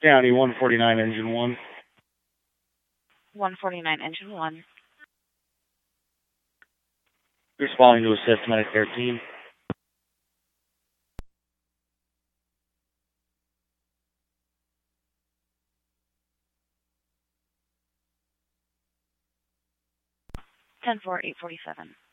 County 149, engine 1. 149, engine 1. Responding to assist, medic 13. Ten-4, 847.